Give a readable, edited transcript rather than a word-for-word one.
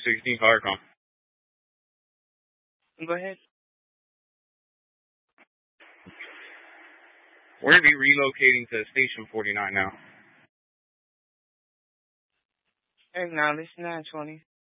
216 Firecom. Go ahead. We're going to be relocating to Station 49 now. Acknowledge 920.